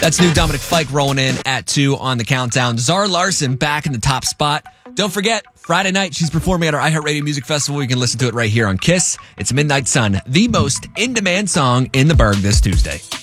That's new Dominic Fike rolling in at 2 on the countdown. Zara Larsson back in the top spot. Don't forget, Friday night, she's performing at our iHeartRadio Music Festival. You can listen to it right here on KISS. It's Midnight Sun, the most in-demand song in the Berg this Tuesday.